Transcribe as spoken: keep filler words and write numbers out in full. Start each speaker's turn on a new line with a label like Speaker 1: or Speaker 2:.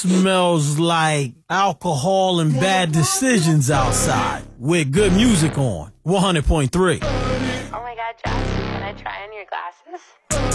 Speaker 1: smells like alcohol and bad decisions outside with good music on. one hundred point three.
Speaker 2: Oh my God, Josh, can I try on your glasses?